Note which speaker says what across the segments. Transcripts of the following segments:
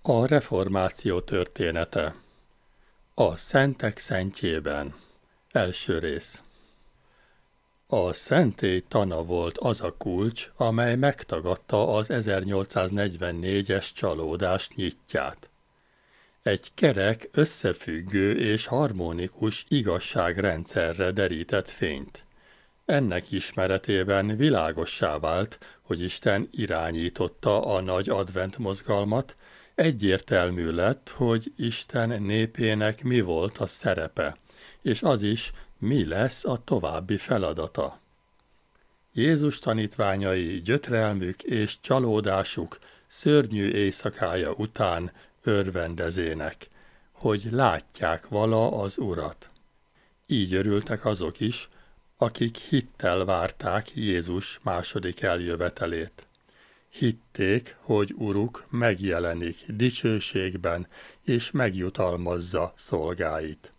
Speaker 1: A reformáció története. A szentek szentjében. Első rész. A szentély tana volt az a kulcs, amely megtagadta az 1844-es csalódás nyitját. Egy kerek, összefüggő és harmonikus igazságrendszerre derített fényt. Ennek ismeretében világossá vált, hogy Isten irányította a nagy advent mozgalmat, egyértelmű lett, hogy Isten népének mi volt a szerepe, és az is, mi lesz a további feladata. Jézus tanítványai gyötrelmük és csalódásuk szörnyű éjszakája után örvendezének, hogy látják vala az Urat. Így örültek azok is, akik hittel várták Jézus második eljövetelét. Hitték, hogy Uruk megjelenik dicsőségben és megjutalmazza szolgáit.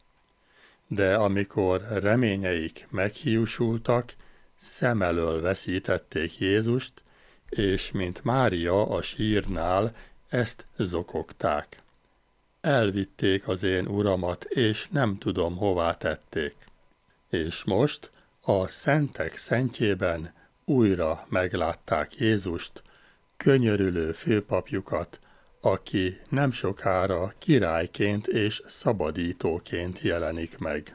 Speaker 1: De amikor reményeik meghiúsultak, szem elől veszítették Jézust, és mint Mária a sírnál, ezt zokogták. Elvitték az én Uramat, és nem tudom, hová tették. És most a szentek szentjében újra meglátták Jézust, könyörülő főpapjukat, aki nem sokára királyként és szabadítóként jelenik meg.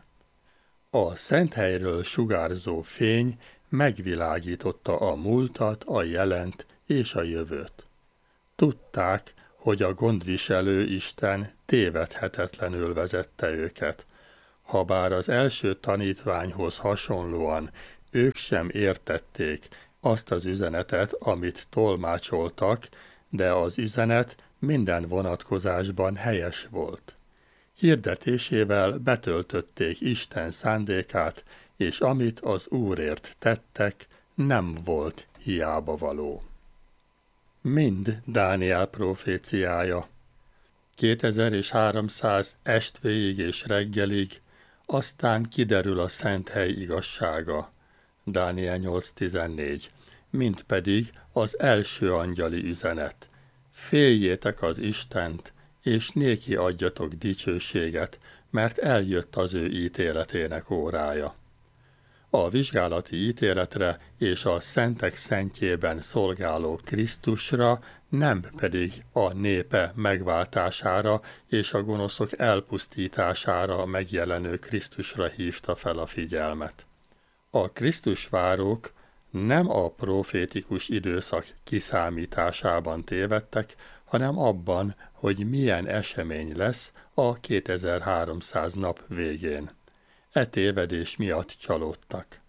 Speaker 1: A szenthelyről sugárzó fény megvilágította a múltat, a jelent és a jövőt. Tudták, hogy a gondviselő Isten tévedhetetlenül vezette őket, habár az első tanítványhoz hasonlóan ők sem értették azt az üzenetet, amit tolmácsoltak, de az üzenet minden vonatkozásban helyes volt. Hirdetésével betöltötték Isten szándékát, és amit az Úrért tettek, nem volt hiábavaló. Mind Dániel proféciája. 2300 estvégig és reggelig, aztán kiderül a szenthely igazsága. Dániel 8.14. Mint pedig az első angyali üzenet. Féljétek az Istent, és néki adjatok dicsőséget, mert eljött az ő ítéletének órája. A vizsgálati ítéletre és a szentek szentjében szolgáló Krisztusra, nem pedig a népe megváltására és a gonoszok elpusztítására megjelenő Krisztusra hívta fel a figyelmet. A Krisztusvárók nem a profétikus időszak kiszámításában tévedtek, hanem abban, hogy milyen esemény lesz a 2300 nap végén. E tévedés miatt csalódtak.